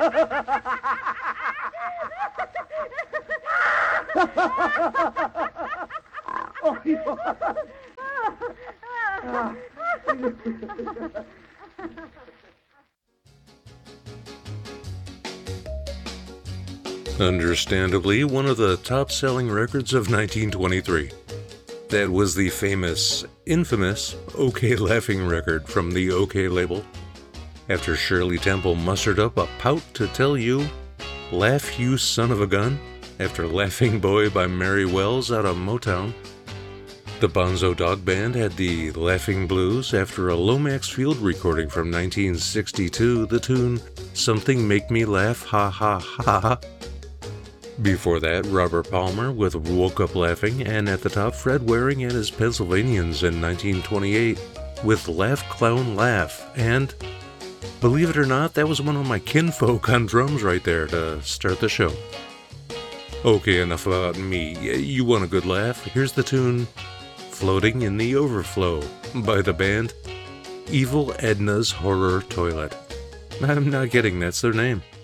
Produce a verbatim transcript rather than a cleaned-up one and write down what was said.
Oh, you... Understandably, one of the top-selling records of nineteen twenty-three. That was the famous, infamous OK Laughing record from the OK label. After Shirley Temple mustered up a pout to tell you, "Laugh, you son of a gun," after Laughing Boy by Mary Wells out of Motown. The Bonzo Dog Band had the Laughing Blues after a Lomax Field recording from nineteen sixty-two, the tune "Something Make Me Laugh, Ha Ha Ha Ha." Before that, Robert Palmer with "Woke Up Laughing," and at the top, Fred Waring and his Pennsylvanians in nineteen twenty-eight with "Laugh Clown Laugh," and believe it or not, that was one of my kinfolk on drums right there to start the show. Okay, enough about me. You want a good laugh? Here's the tune "Floating in the Overflow" by the band Evil Edna's Horror Toilet. I'm not kidding, that's their name.